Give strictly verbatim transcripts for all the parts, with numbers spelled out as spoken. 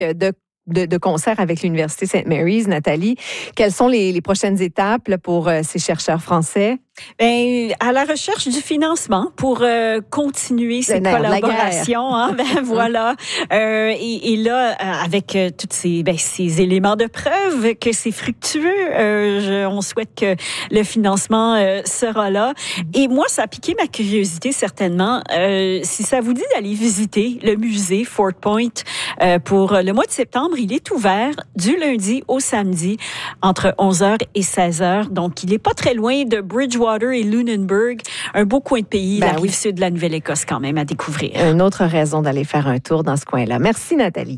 de De, de concert avec l'Université Saint Mary's, Nathalie. Quelles sont les, les prochaines étapes là, pour euh, ces chercheurs français? Ben, à la recherche du financement pour euh, continuer ces nerf, collaborations. Hein, ben voilà. Euh, et, et là, avec euh, tous ces, ben, ces éléments de preuve que c'est fructueux, euh, je, on souhaite que le financement euh, sera là. Et moi, ça a piqué ma curiosité certainement. Euh, si ça vous dit d'aller visiter le musée Fort Point euh, pour le mois de septembre, il est ouvert du lundi au samedi entre onze heures et seize heures. Donc, il est pas très loin de Bridgewater et Lunenburg, un beau coin de pays, ben la rive oui. sud de la Nouvelle-Écosse quand même à découvrir. Une autre raison d'aller faire un tour dans ce coin-là. Merci Nathalie.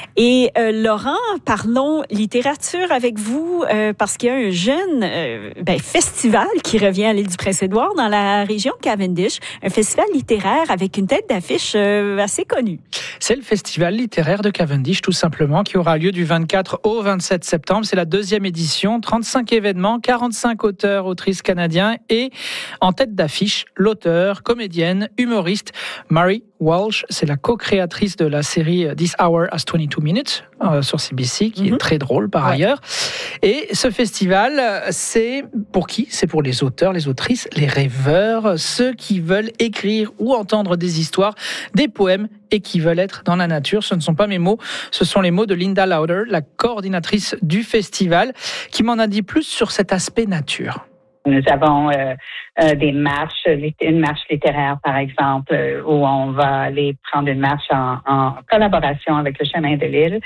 Et euh, Laurent, parlons littérature avec vous euh, parce qu'il y a un jeune euh, ben, festival qui revient à l'île du Prince-Édouard dans la région de Cavendish, un festival littéraire avec une tête d'affiche euh, assez connue. C'est le festival littéraire de Cavendish tout simplement qui aura lieu du vingt-quatre au vingt-sept septembre. C'est la deuxième édition, trente-cinq événements, quarante-cinq auteurs, autrices canadiens et en tête d'affiche, l'auteur, comédienne, humoriste Mary Walsh. C'est la co-créatrice de la série This Hour Has twenty-two minutes euh, sur C B C, qui mm-hmm. est très drôle par ouais. ailleurs. Et ce festival, c'est pour qui ? C'est pour les auteurs, les autrices, les rêveurs, ceux qui veulent écrire ou entendre des histoires, des poèmes et qui veulent être dans la nature. Ce ne sont pas mes mots, ce sont les mots de Linda Lauder, la coordinatrice du festival, qui m'en a dit plus sur cet aspect nature. Nous avons euh, euh, des marches, une marche littéraire par exemple, euh, où on va aller prendre une marche en, en collaboration avec le Chemin de l'Île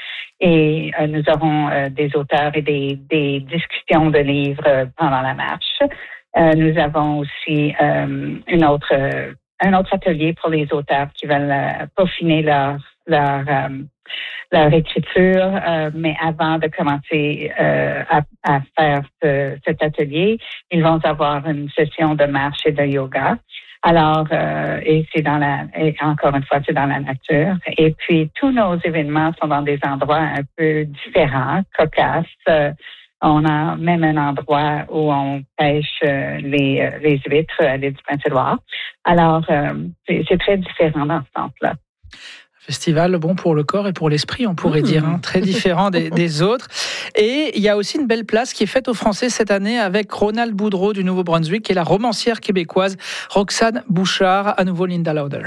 et euh, nous aurons euh, des auteurs et des, des discussions de livres euh, pendant la marche. Euh, nous avons aussi euh, une autre, euh, un autre atelier pour les auteurs qui veulent euh, peaufiner leur, leur euh, leur écriture, euh, mais avant de commencer euh, à, à faire ce, cet atelier, ils vont avoir une session de marche et de yoga. Alors, euh, et c'est dans la, et encore une fois, c'est dans la nature. Et puis, tous nos événements sont dans des endroits un peu différents, cocasses. Euh, on a même un endroit où on pêche euh, les, les huîtres à l'île du Prince-Édouard. Alors, euh, c'est, c'est très différent dans ce sens-là. Festival bon pour le corps et pour l'esprit, on pourrait mmh. dire, hein, très différent des, des autres. Et il y a aussi une belle place qui est faite aux Français cette année avec Ronald Boudreau du Nouveau-Brunswick et la romancière québécoise Roxane Bouchard, à nouveau Linda Lauder.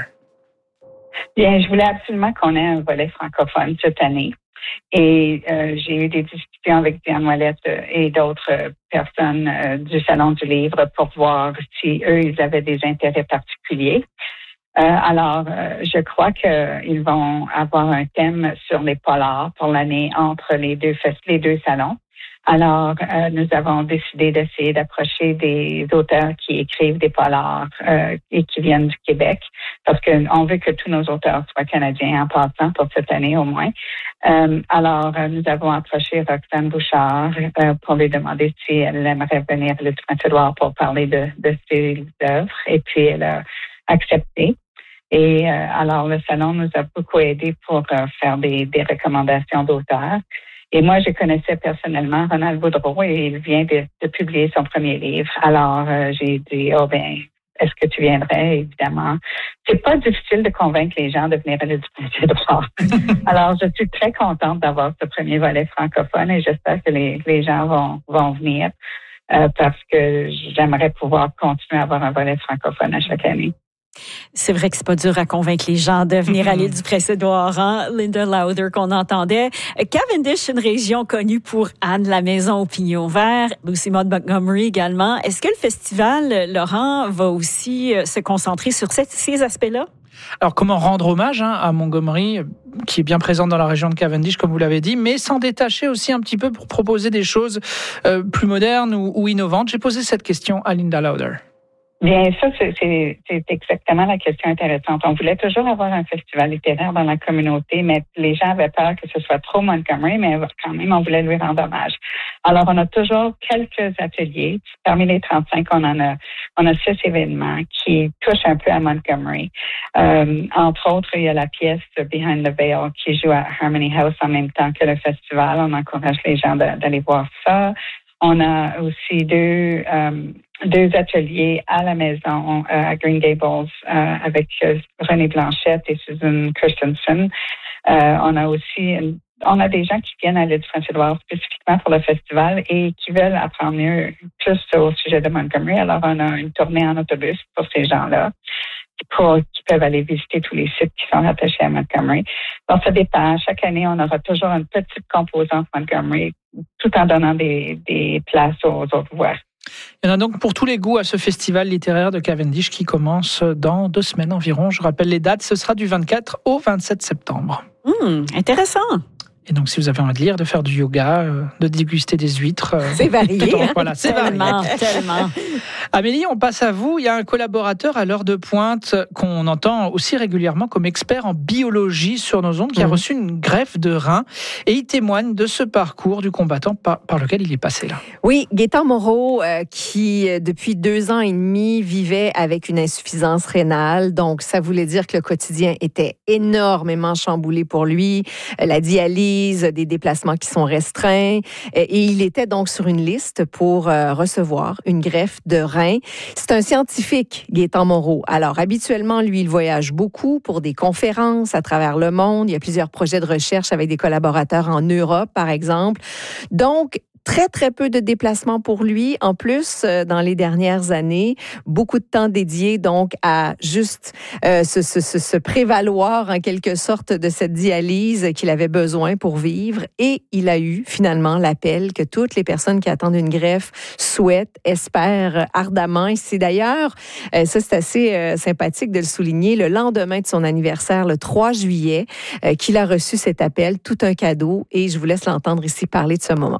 Bien, je voulais absolument qu'on ait un volet francophone cette année. Et euh, j'ai eu des discussions avec Diane Ouellette et d'autres personnes euh, du Salon du Livre pour voir si eux, ils avaient des intérêts particuliers. Euh, alors, euh, je crois qu'ils vont avoir un thème sur les polars pour l'année entre les deux les deux salons. Alors, euh, nous avons décidé d'essayer d'approcher des auteurs qui écrivent des polars euh, et qui viennent du Québec, parce qu'on veut que tous nos auteurs soient canadiens en passant pour cette année au moins. Euh, alors, euh, nous avons approché Roxane Bouchard euh, pour lui demander si elle aimerait venir à l'île du Prince-Édouard pour parler de, de ses œuvres, et puis elle a accepté. Et euh, alors, le salon nous a beaucoup aidé pour euh, faire des, des recommandations d'auteurs. Et moi, je connaissais personnellement Ronald Boudreau et il vient de, de publier son premier livre. Alors, euh, j'ai dit, oh ben, est-ce que tu viendrais? Évidemment. C'est pas difficile de convaincre les gens de venir à l'île du Prince-Édouard. Alors, je suis très contente d'avoir ce premier volet francophone et j'espère que les, les gens vont, vont venir euh, parce que j'aimerais pouvoir continuer à avoir un volet francophone à chaque année. C'est vrai que c'est pas dur à convaincre les gens de venir à l'île du Prince-Édouard, hein? Linda Lauder qu'on entendait. Cavendish, une région connue pour Anne, la maison au pignon vert, Lucy Maud Montgomery également. Est-ce que le festival, Laurent, va aussi se concentrer sur ces, ces aspects-là? Alors, comment rendre hommage hein, à Montgomery, qui est bien présente dans la région de Cavendish, comme vous l'avez dit, mais s'en détacher aussi un petit peu pour proposer des choses euh, plus modernes ou, ou innovantes? J'ai posé cette question à Linda Lauder. Bien, ça, c'est, c'est, c'est exactement la question intéressante. On voulait toujours avoir un festival littéraire dans la communauté, mais les gens avaient peur que ce soit trop Montgomery, mais quand même, on voulait lui rendre hommage. Alors, on a toujours quelques ateliers. Parmi les trente-cinq, on en a, on a six événements qui touchent un peu à Montgomery. Euh, entre autres, il y a la pièce Behind the Veil qui joue à Harmony House en même temps que le festival. On encourage les gens de, d'aller voir ça. On a aussi deux, euh, deux ateliers à la maison euh, à Green Gables euh, avec euh, René Blanchette et Susan Christensen. Euh, on a aussi une on a des gens qui viennent à l'île du Prince-Édouard spécifiquement pour le festival et qui veulent apprendre mieux plus au sujet de Montgomery. Alors, on a une tournée en autobus pour ces gens-là pour, qui peuvent aller visiter tous les sites qui sont rattachés à Montgomery. Donc, ça dépend. Chaque année, on aura toujours une petite composante Montgomery tout en donnant des, des places aux autres voies. Il y en a donc pour tous les goûts à ce festival littéraire de Cavendish qui commence dans deux semaines environ. Je rappelle les dates, ce sera du vingt-quatre au vingt-sept septembre. Mmh, intéressant. Et donc, si vous avez envie de lire, de faire du yoga, euh, de déguster des huîtres... Euh, c'est varié. En, voilà, c'est tellement, varié. Tellement. Amélie, on passe à vous. Il y a un collaborateur à l'heure de pointe qu'on entend aussi régulièrement comme expert en biologie sur nos ondes qui mmh. a reçu une greffe de rein et il témoigne de ce parcours du combattant par, par lequel il est passé là. Oui, Gaétan Moreau, euh, qui depuis deux ans et demi vivait avec une insuffisance rénale. Donc, ça voulait dire que le quotidien était énormément chamboulé pour lui. La dialyse, des déplacements qui sont restreints. Et il était donc sur une liste pour euh, recevoir une greffe de rein. C'est un scientifique, Gaétan Moreau. Alors, habituellement, lui, il voyage beaucoup pour des conférences à travers le monde. Il y a plusieurs projets de recherche avec des collaborateurs en Europe, par exemple. Donc, très, très peu de déplacements pour lui. En plus, euh, dans les dernières années, beaucoup de temps dédié donc à juste euh, se, se, se, se prévaloir en quelque sorte de cette dialyse qu'il avait besoin pour vivre. Et il a eu finalement l'appel que toutes les personnes qui attendent une greffe souhaitent, espèrent ardemment. Et c'est d'ailleurs, euh, ça c'est assez euh, sympathique de le souligner, le lendemain de son anniversaire, le trois juillet, euh, qu'il a reçu cet appel, tout un cadeau. Et je vous laisse l'entendre ici parler de ce moment.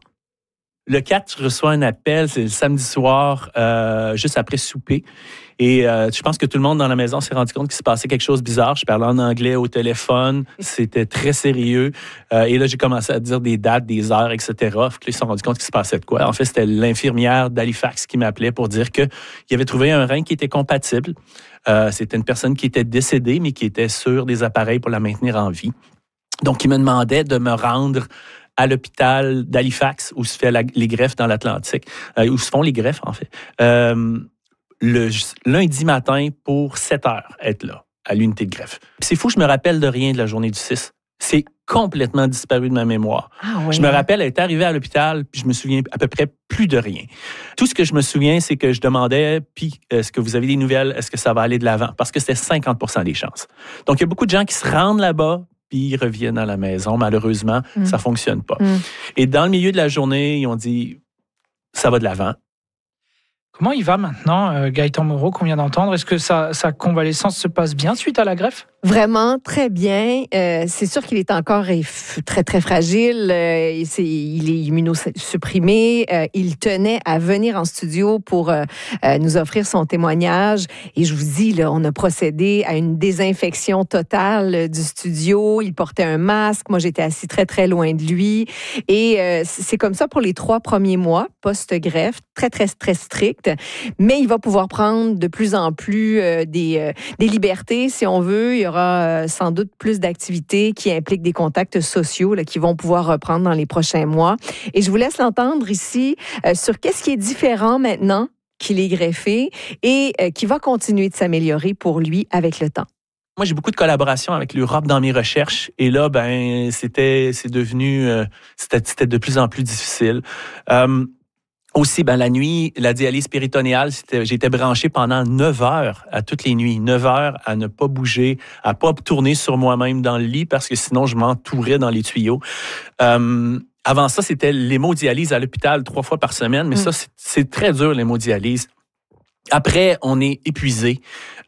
Le quatre, je reçois un appel, c'est le samedi soir, euh, juste après souper. Et euh, je pense que tout le monde dans la maison s'est rendu compte qu'il se passait quelque chose de bizarre. Je parlais en anglais au téléphone, c'était très sérieux. Euh, et là, j'ai commencé à dire des dates, des heures, et cetera. Puis là, ils se sont rendus compte qu'il se passait de quoi. En fait, c'était l'infirmière d'Halifax qui m'appelait pour dire qu'il avait trouvé un rein qui était compatible. Euh, c'était une personne qui était décédée, mais qui était sur des appareils pour la maintenir en vie. Donc, il me demandait de me rendre à l'hôpital d'Halifax, où se fait la, les greffes dans l'Atlantique, euh, où se font les greffes, en fait, euh, le lundi matin pour sept heures, être là, à l'unité de greffe. Puis c'est fou, je me rappelle de rien de la journée du six. C'est complètement disparu de ma mémoire. Ah oui. Je me rappelle être arrivé à l'hôpital, puis je me souviens à peu près plus de rien. Tout ce que je me souviens, c'est que je demandais, puis est-ce que vous avez des nouvelles, est-ce que ça va aller de l'avant? Parce que c'était cinquante pour cent des chances. Donc, il y a beaucoup de gens qui se rendent là-bas, puis ils reviennent à la maison. Malheureusement, mm. ça ne fonctionne pas. Mm. Et dans le milieu de la journée, ils ont dit, ça va de l'avant. Comment il va maintenant, euh, Gaétan Moreau, qu'on vient d'entendre? Est-ce que sa, sa convalescence se passe bien suite à la greffe? Vraiment, très bien. Euh, c'est sûr qu'il est encore très, très fragile. Euh, c'est, il est immunosupprimé. Euh, il tenait à venir en studio pour euh, nous offrir son témoignage. Et je vous dis, là, on a procédé à une désinfection totale du studio. Il portait un masque. Moi, j'étais assis très, très loin de lui. Et euh, c'est comme ça pour les trois premiers mois post-greffe. Très, très, très strict. Mais il va pouvoir prendre de plus en plus euh, des, euh, des libertés, si on veut. Il y aura euh, sans doute plus d'activités qui impliquent des contacts sociaux là, qui vont pouvoir reprendre dans les prochains mois. Et je vous laisse l'entendre ici euh, sur qu'est-ce qui est différent maintenant qu'il est greffé et euh, qui va continuer de s'améliorer pour lui avec le temps. Moi, j'ai beaucoup de collaborations avec l'Europe dans mes recherches. Et là, ben, c'était, c'est devenu, euh, c'était, c'était de plus en plus difficile. Euh, Aussi, ben, la nuit, la dialyse péritonéale, c'était, j'étais branché pendant neuf heures à toutes les nuits. neuf heures à ne pas bouger, à pas tourner sur moi-même dans le lit parce que sinon, je m'entourais dans les tuyaux. Euh, avant ça, c'était l'hémodialyse à l'hôpital trois fois par semaine. Mais mmh. ça, c'est, c'est très dur, l'hémodialyse. Après, on est épuisé.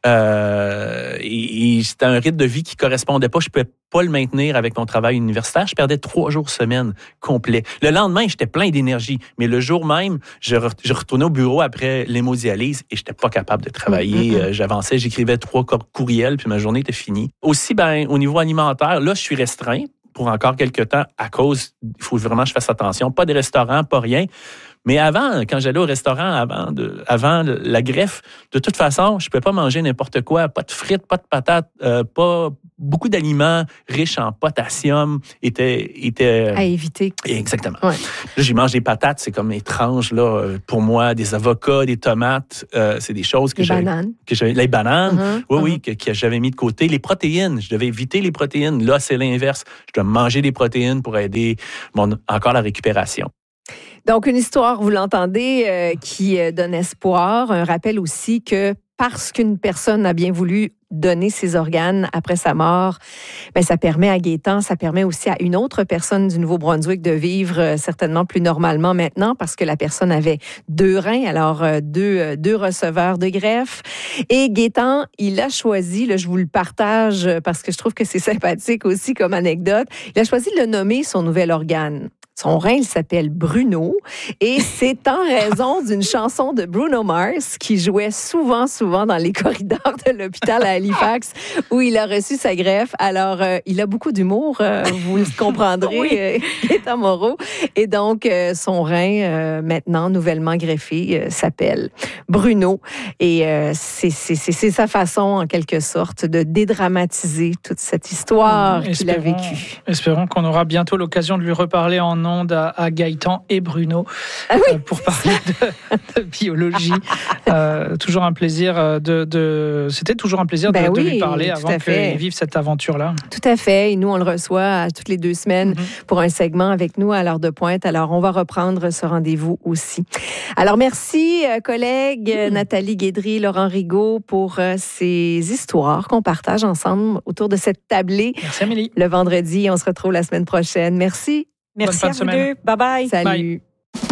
Euh, et, et c'était un rythme de vie qui correspondait pas. Je pouvais pas le maintenir avec mon travail universitaire. Je perdais trois jours semaine complet. Le lendemain, j'étais plein d'énergie. Mais le jour même, je, re, je retournais au bureau après l'hémodialyse et j'étais pas capable de travailler. Mm-hmm. Euh, j'avançais, j'écrivais trois courriels puis ma journée était finie. Aussi, ben, au niveau alimentaire, là, je suis restreint pour encore quelques temps à cause, il faut vraiment que je fasse attention. Pas de restaurant, pas rien. Mais avant, quand j'allais au restaurant, avant, de, avant la greffe, de toute façon, je ne pouvais pas manger n'importe quoi. Pas de frites, pas de patates, euh, pas beaucoup d'aliments riches en potassium étaient... étaient à éviter. Exactement. Ouais. Là, j'y mange des patates, c'est comme étrange là, pour moi. Des avocats, des tomates, euh, c'est des choses que les j'avais... bananes. Que j'avais, les bananes, uh-huh, oui, uh-huh. oui, que, que j'avais mis de côté. Les protéines, je devais éviter les protéines. Là, c'est l'inverse. Je dois manger des protéines pour aider mon, encore la récupération. Donc, une histoire, vous l'entendez, euh, qui donne espoir. Un rappel aussi que parce qu'une personne a bien voulu donner ses organes après sa mort, bien, ça permet à Gaétan, ça permet aussi à une autre personne du Nouveau-Brunswick de vivre euh, certainement plus normalement maintenant parce que la personne avait deux reins, alors euh, deux, euh, deux receveurs de greffe. Et Gaétan, il a choisi, là, je vous le partage parce que je trouve que c'est sympathique aussi comme anecdote, il a choisi de le nommer son nouvel organe. Son rein, il s'appelle Bruno et c'est en raison d'une chanson de Bruno Mars qui jouait souvent, souvent dans les corridors de l'hôpital à Halifax où il a reçu sa greffe. Alors, euh, il a beaucoup d'humour, euh, vous le comprendrez, oui. euh, Gaétan Moreau. Et donc, euh, son rein, euh, maintenant nouvellement greffé, euh, s'appelle Bruno. Et euh, c'est, c'est, c'est, c'est sa façon, en quelque sorte, de dédramatiser toute cette histoire mmh, qu'il a vécue. Espérons qu'on aura bientôt l'occasion de lui reparler en À, à Gaétan et Bruno ah oui, euh, pour parler de, de biologie. Euh, toujours un plaisir de, de c'était toujours un plaisir ben de, oui, de lui parler avant qu'il vive cette aventure-là. Tout à fait. Et nous, on le reçoit toutes les deux semaines mm-hmm. pour un segment avec nous à l'heure de pointe. Alors, on va reprendre ce rendez-vous aussi. Alors, merci, collègues mm-hmm. Nathalie Guédry, Laurent Rigaud, pour ces histoires qu'on partage ensemble autour de cette tablée. Merci, Amélie. Le vendredi, on se retrouve la semaine prochaine. Merci. Merci à vous deux. Bye bye. Salut. Bye.